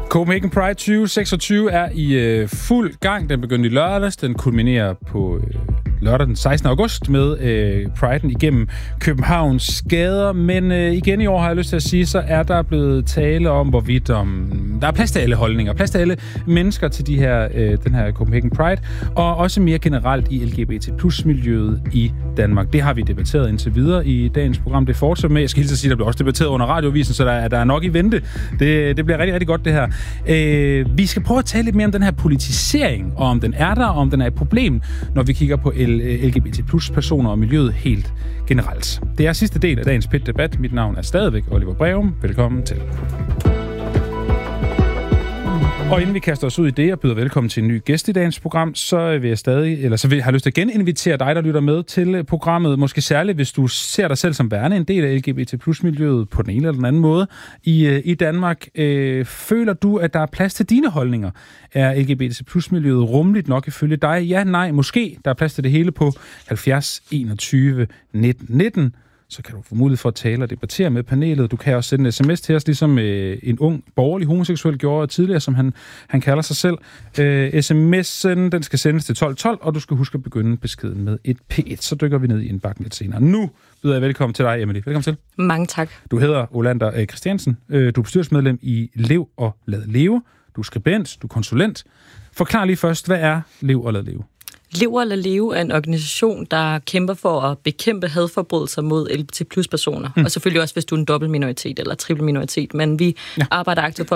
Copenhagen Pride 2026 er i fuld gang. Den begyndte i lørdags. Den kulminerer på lørdag den 16. august med Pride'en igennem Københavns gader. Men igen i år har jeg lyst til at sige, så er der blevet tale om, hvorvidt der er plads til alle holdninger, plads til alle mennesker til den her Copenhagen Pride, og også mere generelt i LGBT+-miljøet i Danmark. Det har vi debatteret indtil videre i dagens program. Det fortsætter med. Jeg skal hilse at sige, der bliver også debatteret under radiovisen, så der er nok i vente. Det bliver rigtig, rigtig godt, det her. Vi skal prøve at tale lidt mere om den her politisering, og om den er der, og om den er et problem, når vi kigger på LGBT+-personer og miljøet helt generelt. Det er sidste del af dagens PIT-debat. Mit navn er stadigvæk Oliver Breum. Velkommen til. Og inden vi kaster os ud i det og byder velkommen til en ny gæst i dagens program, så vil jeg have lyst til at geninvitere dig, der lytter med til programmet. Måske særligt, hvis du ser dig selv som værende en del af LGBT+-miljøet på den ene eller den anden måde i Danmark. Føler du, at der er plads til dine holdninger? Er LGBT+-miljøet rummeligt nok ifølge dig? Ja, nej, måske. Der er plads til det hele på 70 21 19 19. Så kan du få mulighed for at tale og debattere med panelet. Du kan også sende en sms til os, ligesom en ung borgerlig homoseksuel gjorde tidligere, som han kalder sig selv. SMS'en, den skal sendes til 1212, og du skal huske at begynde beskeden med et P1. Så dykker vi ned i indbakken lidt senere. Nu byder jeg velkommen til dig, Emily. Velkommen til. Mange tak. Du hedder Olander Christiansen. Du er bestyrelsesmedlem i Lev og Lad Leve. Du er skribent, du er konsulent. Forklar lige først, hvad er Lev og Lad Leve? Lev og Lad Leve er en organisation, der kæmper for at bekæmpe hadforbrydelser mod LGBT+-personer. Og selvfølgelig også, hvis du er en dobbelt minoritet eller triple minoritet. Men vi arbejder aktivt for